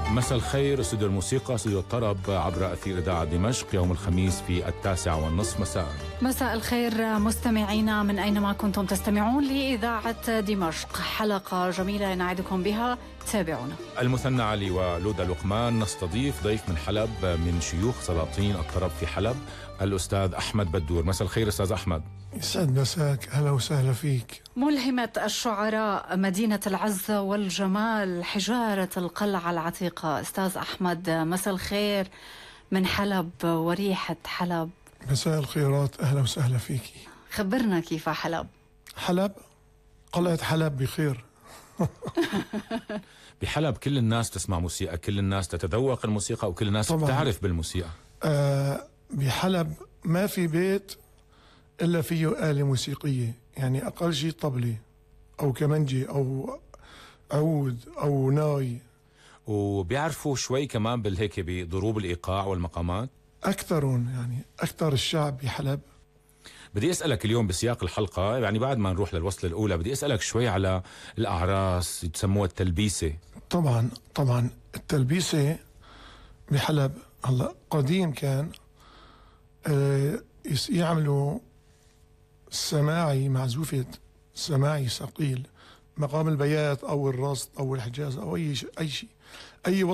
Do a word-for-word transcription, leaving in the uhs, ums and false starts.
مساء الخير. استوديو الموسيقى، استوديو الطرب عبر أثير إذاعة دمشق يوم الخميس في التاسعة والنصف مساء. مساء الخير مستمعينا من أينما كنتم تستمعون لإذاعة دمشق. حلقة جميلة نعدكم بها، تابعونا. المثنى علي ولودا لقمان نستضيف ضيف من حلب من شيوخ سلاطين الطرب في حلب، الأستاذ أحمد بدور. مساء الخير أستاذ أحمد. يسعد مساك، أهلا وسهلا فيك. ملهمة الشعراء، مدينة العزة والجمال، حجارة القلعة العتيقة. أستاذ أحمد مساء الخير من حلب وريحة حلب. مساء الخيرات، أهلا وسهلا فيك. خبرنا كيف حلب. حلب، قلعة حلب بخير. بحلب كل الناس تسمع موسيقى، كل الناس تتذوق الموسيقى، وكل الناس طبعاً بتعرف بالموسيقى. آه بحلب ما في بيت إلا فيه آلة موسيقية، يعني أقل شيء طبلة أو كمنجة أو عود أو ناي. وبيعرفوا شوي كمان بالهيك بضروب الإيقاع والمقامات. أكثرون يعني أكثر الشعب بحلب. بدي أسألك اليوم بسياق الحلقة، يعني بعد ما نروح للوصلة الأولى، بدي أسألك شوي على الأعراس، يسموها التلبيسة. طبعا طبعا التلبيسة بحلب هلا قديم كان آه يعملوا سماعي، معزوفة سماعي ثقيل، مقام البيات أو الرصد أو الحجاز أو أي شيء أي شيء أي